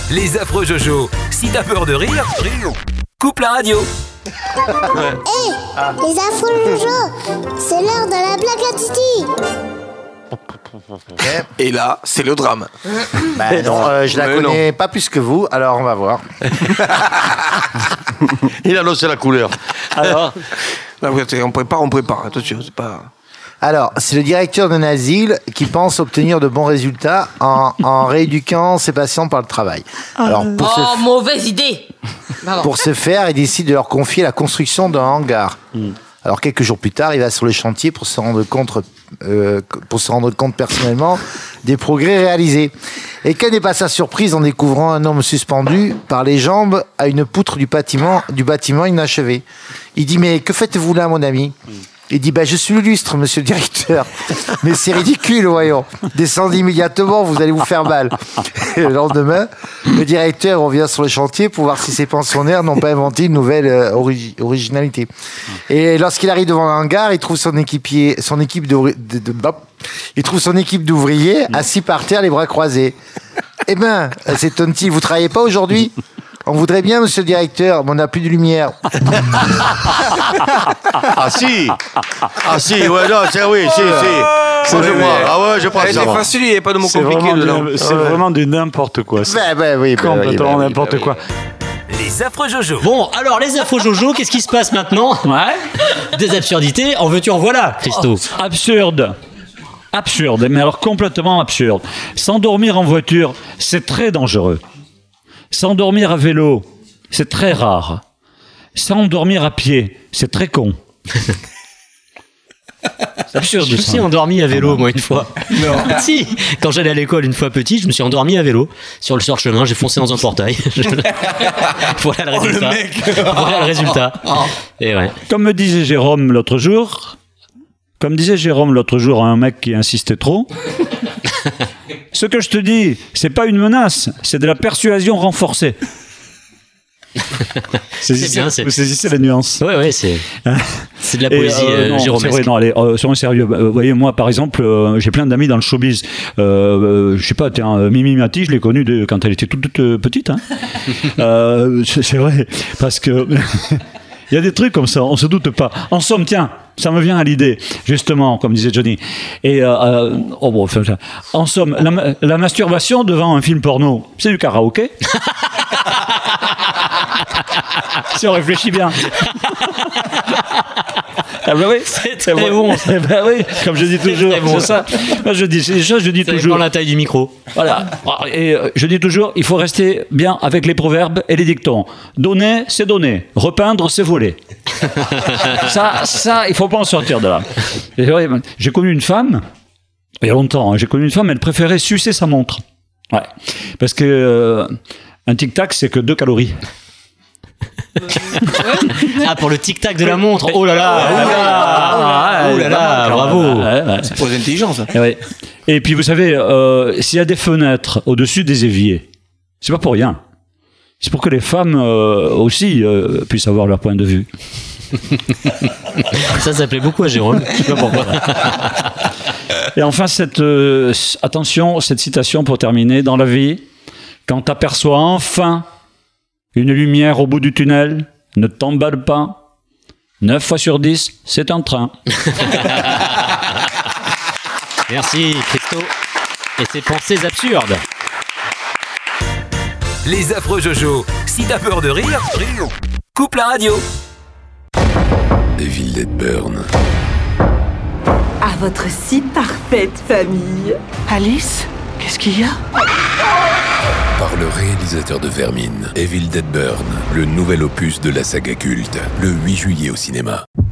Les affreux Jojo. Si t'as peur de rire, coupe la radio. Les affreux Jojo, c'est l'heure de la blague à Titi. Et là, c'est le drame. Je la connais pas plus que vous, alors on va voir. Il a annoncé la couleur. Alors, on prépare. Attention, c'est pas... Alors, c'est le directeur d'un asile qui pense obtenir de bons résultats en rééduquant ses patients par le travail. Alors, mauvaise idée. Pour ce faire, il décide de leur confier la construction d'un hangar. Alors, quelques jours plus tard, il va sur le chantier pour se rendre compte personnellement des progrès réalisés. Et quelle n'est pas sa surprise en découvrant un homme suspendu par les jambes à une poutre du bâtiment inachevé. Il dit « Mais que faites-vous là, mon ami ?» Il dit, je suis le lustre, monsieur le directeur. Mais c'est ridicule, voyons. Descendez immédiatement, vous allez vous faire mal. Et le lendemain, le directeur revient sur le chantier pour voir si ses pensionnaires n'ont pas inventé une nouvelle originalité. Et lorsqu'il arrive devant un hangar, il trouve son équipe d'ouvriers assis par terre, les bras croisés. Eh ben, s'étonne-t-il, vous travaillez pas aujourd'hui ? On voudrait bien, monsieur le directeur, mais on n'a plus de lumière. Ah si, ouais, non, c'est oui, si. C'est moi. Ah ouais, je pense ça. C'est facile, il n'y a pas de mots compliqués dedans. C'est vraiment du n'importe quoi. Oui, complètement n'importe quoi. Les affreux Jojo. Bon, alors les affreux Jojo, qu'est-ce qui se passe maintenant ? Des absurdités, en veux-tu en voilà, Christo. Absurde, mais alors complètement absurde. S'endormir en voiture, c'est très dangereux. S'endormir à vélo, c'est très rare. S'endormir à pied, c'est très con. C'est absurde. Je me suis endormi à vélo, moi, une fois. Non. Si, quand j'allais à l'école une fois petit, je me suis endormi à vélo. Sur le sort-chemin, j'ai foncé dans un portail. Voilà le résultat. Et ouais. Comme disait Jérôme l'autre jour à un mec qui insistait trop, ce que je te dis, c'est pas une menace, c'est de la persuasion renforcée. Vous saisissez la nuance. Ouais, c'est de la poésie jérômesque. C'est vrai, non, allez, soyons sérieux. Vous voyez, moi, par exemple, j'ai plein d'amis dans le showbiz. Je sais pas, Mimi Mati, je l'ai connue quand elle était toute petite. Hein. C'est vrai, parce que il y a des trucs comme ça, on se doute pas. En somme, tiens, ça me vient à l'idée, justement, comme disait Johnny. Et en somme, la masturbation devant un film porno, c'est du karaoké. Si on réfléchit bien. Ah bah oui, c'est très bon. Bah oui, comme je dis toujours, bon, c'est ça. Moi je dis toujours. Dans la taille du micro. Voilà. Et je dis toujours, il faut rester bien avec les proverbes et les dictons. Donner, c'est donner. Repeindre, c'est voler. Ça, il faut pas en sortir de là. Et ouais, j'ai connu une femme. Il y a longtemps, elle préférait sucer sa montre. Ouais. Parce que un tic-tac, c'est que 2 calories. Pour le tic-tac de la montre. Oh là là, bravo. C'est pour les intelligences. Et puis vous savez, s'il y a des fenêtres au-dessus des éviers, c'est pas pour rien. C'est pour que les femmes aussi puissent avoir leur point de vue. Ça plaît beaucoup à Jérôme. Je sais pas pourquoi. Et enfin, cette citation pour terminer. Dans la vie, quand t'aperçois enfin une lumière au bout du tunnel, ne t'emballe pas. 9 fois sur 10, c'est un train. Merci, Christo. Et ses pensées absurdes. Les affreux Jojo. Si t'as peur de rire, coupe la radio. Evil Dead Burn. À votre si parfaite famille. Alice, qu'est-ce qu'il y a ? Par le réalisateur de Vermine, Evil Dead Burn, le nouvel opus de la saga culte, le 8 juillet au cinéma.